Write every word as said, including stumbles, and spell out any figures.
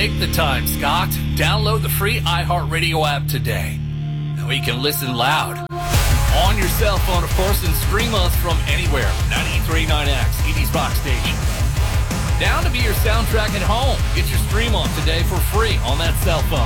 Take the time, Scott. Download the free iHeartRadio app today. Now we can listen loud. On your cell phone, of course, and stream us from anywhere. ninety-three point nine X, E D's Rock Station. Down to be your soundtrack at home. Get your stream on today for free on that cell phone.